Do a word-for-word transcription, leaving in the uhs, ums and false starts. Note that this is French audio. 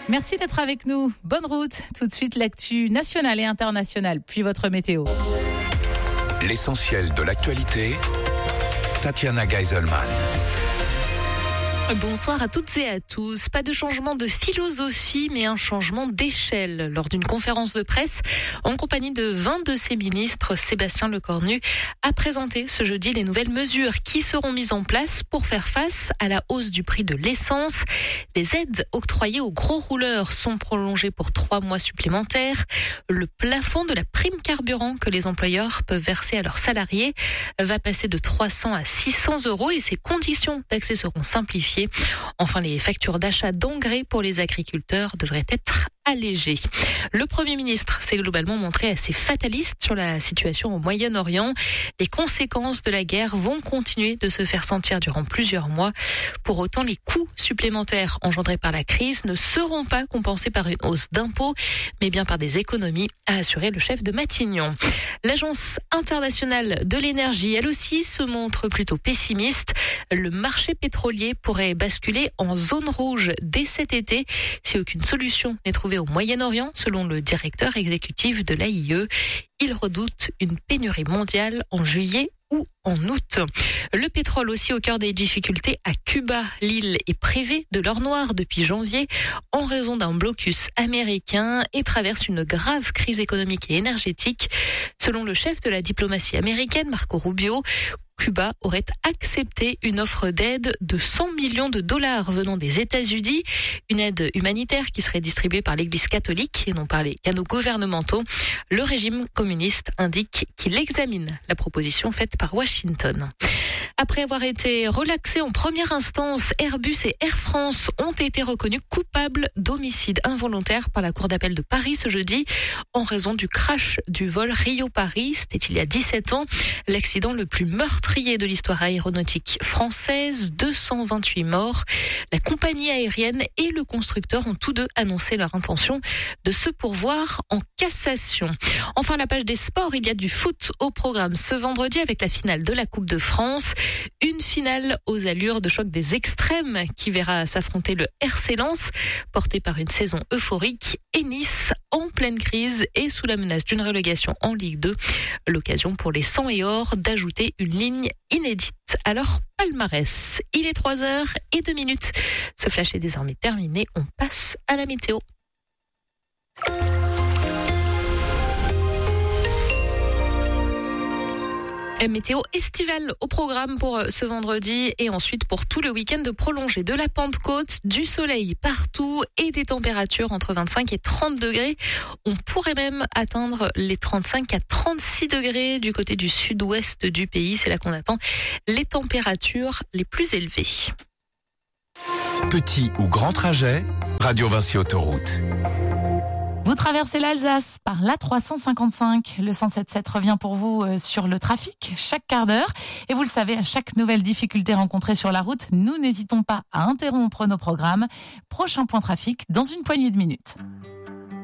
Merci d'être avec nous. Bonne route. Tout de suite, l'actu nationale et internationale, puis votre météo. L'essentiel de l'actualité, Tatiana Geiselman. Bonsoir à toutes et à tous. Pas de changement de philosophie, mais un changement d'échelle. Lors d'une conférence de presse, en compagnie de vingt de ses ministres, Sébastien Lecornu a présenté ce jeudi les nouvelles mesures qui seront mises en place pour faire face à la hausse du prix de l'essence. Les aides octroyées aux gros rouleurs sont prolongées pour trois mois supplémentaires. Le plafond de la prime carburant que les employeurs peuvent verser à leurs salariés va passer de trois cents à six cents euros et ses conditions d'accès seront simplifiées. Enfin, les factures d'achat d'engrais pour les agriculteurs devraient être allégées. Le Premier ministre s'est globalement montré assez fataliste sur la situation au Moyen-Orient. Les conséquences de la guerre vont continuer de se faire sentir durant plusieurs mois. Pour autant, les coûts supplémentaires engendrés par la crise ne seront pas compensés par une hausse d'impôts, mais bien par des économies, a assuré le chef de Matignon. L'Agence internationale de l'énergie, elle aussi, se montre plutôt pessimiste. Le marché pétrolier pourrait basculer en zone rouge dès cet été si aucune solution n'est trouvée au Moyen-Orient, selon le directeur exécutif de l'A I E. Il redoute une pénurie mondiale en juillet ou en août. Le pétrole aussi au cœur des difficultés à Cuba. L'île est privée de l'or noir depuis janvier en raison d'un blocus américain et traverse une grave crise économique et énergétique. Selon le chef de la diplomatie américaine, Marco Rubio, Cuba aurait accepté une offre d'aide de cent millions de dollars venant des États-Unis, une aide humanitaire qui serait distribuée par l'Église catholique et non par les canaux gouvernementaux. Le régime communiste indique qu'il examine la proposition faite par Washington. Après avoir été relaxés en première instance, Airbus et Air France ont été reconnus coupables d'homicide involontaire par la Cour d'appel de Paris ce jeudi en raison du crash du vol Rio-Paris. C'était il y a dix-sept ans, l'accident le plus meurtrier de l'histoire aéronautique française, deux cent vingt-huit morts. La compagnie aérienne et le constructeur ont tous deux annoncé leur intention de se pourvoir en cassation. Enfin, la page des sports, il y a du foot au programme ce vendredi avec la finale de la Coupe de France. Une finale aux allures de choc des extrêmes qui verra s'affronter le R C Lens, porté par une saison euphorique, et Nice en pleine crise et sous la menace d'une relégation en Ligue deux. L'occasion pour les sang et or d'ajouter une ligne inédite à leur palmarès. Il est trois heures et deux minutes. Ce flash est désormais terminé. On passe à la météo. Météo estivale au programme pour ce vendredi et ensuite pour tout le week-end de prolongé de la Pentecôte, du soleil partout et des températures entre vingt-cinq et trente degrés. On pourrait même atteindre les trente-cinq à trente-six degrés du côté du sud-ouest du pays. C'est là qu'on attend les températures les plus élevées. Petit ou grand trajet, Radio Vinci Autoroute. Vous traversez l'Alsace par l'A trois cent cinquante-cinq. Le cent sept sept revient pour vous sur le trafic chaque quart d'heure. Et vous le savez, à chaque nouvelle difficulté rencontrée sur la route, nous n'hésitons pas à interrompre nos programmes. Prochain point trafic dans une poignée de minutes.